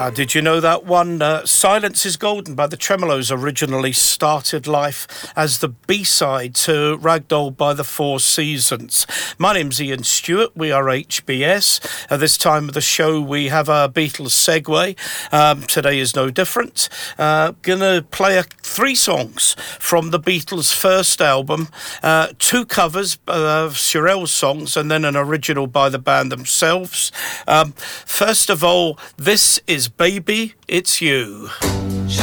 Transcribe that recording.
Did you know that one? Silence is Golden by the Tremolos originally started life as the B-side to Ragdoll by the Four Seasons. My name's Ian Stewart. We are HBS. At this time of the show, we have our Beatles segue. Today is no different. Gonna play three songs from the Beatles' first album, two covers of Shirelles songs, and then an original by the band themselves. First of all, this is Baby, It's You.